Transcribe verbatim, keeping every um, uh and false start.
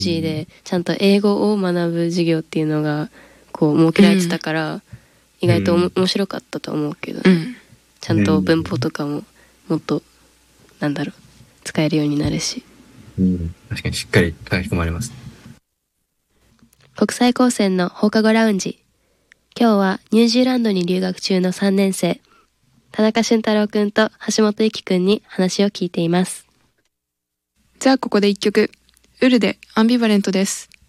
ジでちゃんと英語を学ぶ授業っていうのがこう設けられてたから、うん、意外とおも面白かったと思うけど、ね、うん、ちゃんと文法とかももっとなんだろう使えるようになるし、 うん、確かにしっかり書き込まれます。 国際高専の放課後ラウンジ。今日はニュージーランドに留学中のさんねん生、田中俊太郎くんと橋本ゆきくんに話を聞いています。 じゃあここで一曲、ウルでアンビバレントです。